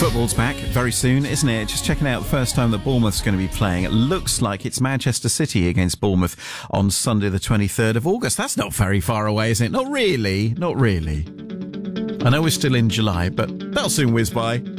Football's back very soon, isn't it? Just checking out the first time that Bournemouth's going to be playing. It looks like it's Manchester City against Bournemouth on Sunday the 23rd of August. That's not very far away, is it? Not really. Not really. I know we're still in July, but that'll soon whiz by.